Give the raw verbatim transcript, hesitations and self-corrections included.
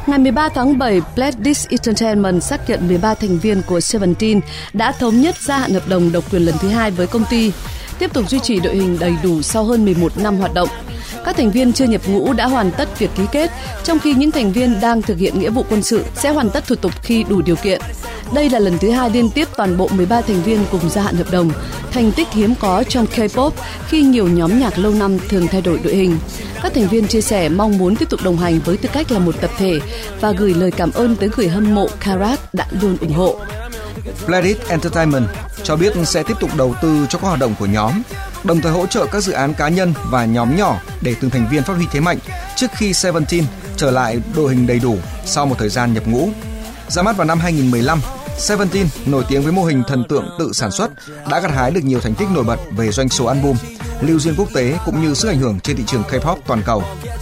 Ngày mười ba tháng bảy, Pledis Entertainment xác nhận mười ba thành viên của Seventeen đã thống nhất gia hạn hợp đồng độc quyền lần thứ hai với công ty, tiếp tục duy trì đội hình đầy đủ sau hơn mười một năm hoạt động. Các thành viên chưa nhập ngũ đã hoàn tất việc ký kết, trong khi những thành viên đang thực hiện nghĩa vụ quân sự sẽ hoàn tất thủ tục khi đủ điều kiện. Đây là lần thứ hai liên tiếp toàn bộ mười ba thành viên cùng gia hạn hợp đồng, thành tích hiếm có trong K-pop khi nhiều nhóm nhạc lâu năm thường thay đổi đội hình. Các thành viên chia sẻ mong muốn tiếp tục đồng hành với tư cách là một tập thể và gửi lời cảm ơn tới người hâm mộ Karat đã luôn ủng hộ. Pledis Entertainment cho biết sẽ tiếp tục đầu tư cho các hoạt động của nhóm, đồng thời hỗ trợ các dự án cá nhân và nhóm nhỏ để từng thành viên phát huy thế mạnh trước khi Seventeen trở lại đội hình đầy đủ sau một thời gian nhập ngũ. Ra mắt vào năm hai nghìn không trăm mười lăm, Seventeen nổi tiếng với mô hình thần tượng tự sản xuất, đã gặt hái được nhiều thành tích nổi bật về doanh số album, lưu duyên quốc tế cũng như sức ảnh hưởng trên thị trường K-pop toàn cầu.